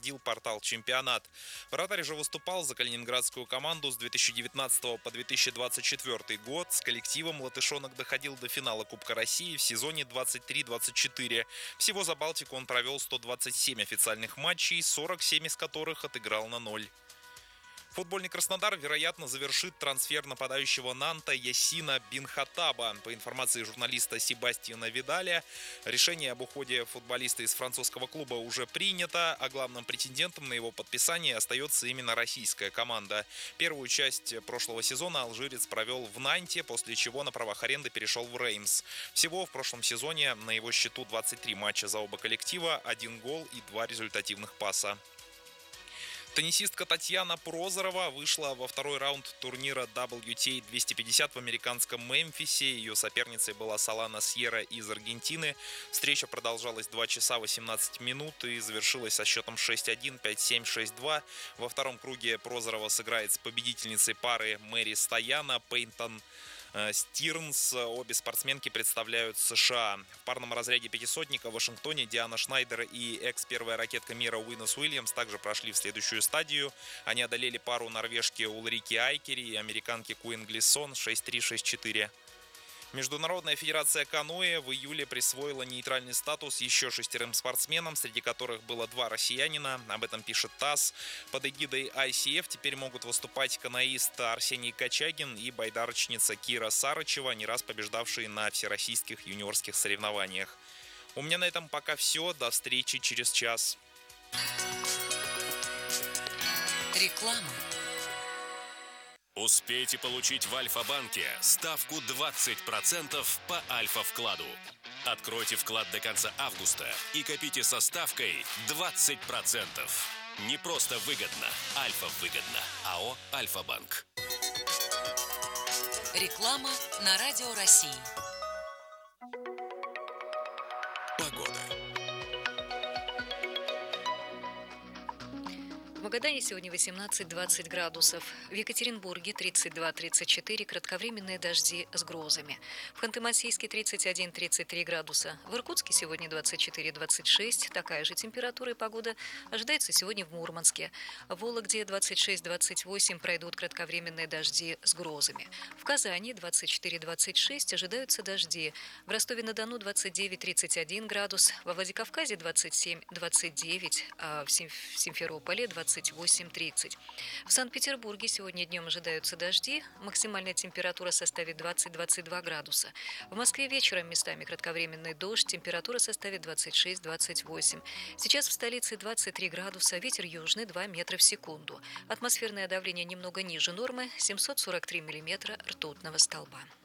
подтвердил портал «Чемпионат». Вратарь же выступал за калининградскую команду с 2019 по 2024 год. С коллективом латышонок доходил до финала Кубка России в сезоне 23-24. Всего за Балтику он провел 127 официальных матчей, 47 из которых отыграл на 0. Футбольный Краснодар, вероятно, завершит трансфер нападающего Нанта Ясина Бинхатаба. По информации журналиста Себастьяна Видаля, решение об уходе футболиста из французского клуба уже принято, а главным претендентом на его подписание остается именно российская команда. Первую часть прошлого сезона алжирец провел в Нанте, после чего на правах аренды перешел в Реймс. Всего в прошлом сезоне на его счету 23 матча за оба коллектива, 1 гол и 2 результативных паса. Теннисистка Татьяна Прозорова вышла во второй раунд турнира WTA 250 в американском Мемфисе. Ее соперницей была Солана Сьерра из Аргентины. Встреча продолжалась 2 часа 18 минут и завершилась со счетом 6-1, 5-7, 6-2. Во втором круге Прозорова сыграет с победительницей пары Мэри Стояна, Пейнтон Стирнс. Обе спортсменки представляют США. В парном разряде пятисотника в Вашингтоне Диана Шнайдер и экс-первая ракетка мира Уинус Уильямс также прошли в следующую стадию. Они одолели пару норвежки Улрики Айкери и американки Куин Глиссон 6-3, 6-4. Международная федерация каноэ в июле присвоила нейтральный статус еще 6 спортсменам, среди которых было 2 россиянина. Об этом пишет ТАСС. Под эгидой ICF теперь могут выступать каноист Арсений Качагин и байдарочница Кира Сарычева, не раз побеждавшие на всероссийских юниорских соревнованиях. У меня на этом пока все. До встречи через час. Реклама. Успейте получить в Альфа-банке ставку 20% по Альфа-вкладу. Откройте вклад до конца августа и копите со ставкой 20%. Не просто выгодно, Альфа-выгодно. АО «Альфа-банк». Реклама на Радио России. Погода. В Магадане сегодня 18-20 градусов. В Екатеринбурге 32-34, кратковременные дожди с грозами. В Ханты-Мансийске 31-33 градуса. В Иркутске сегодня 24-26. Такая же температура и погода ожидается сегодня в Мурманске. В Вологде 26-28 пройдут кратковременные дожди с грозами. В Казани 24-26 ожидаются дожди. В Ростове-на-Дону 29-31 градус. Во Владикавказе 27-29, а в Симферополе 28-30. В Санкт-Петербурге сегодня днем ожидаются дожди. Максимальная температура составит 20-22 градуса. В Москве вечером местами кратковременный дождь. Температура составит 26-28. Сейчас в столице 23 градуса. Ветер южный 2 метра в секунду. Атмосферное давление немного ниже нормы. 743 миллиметра ртутного столба.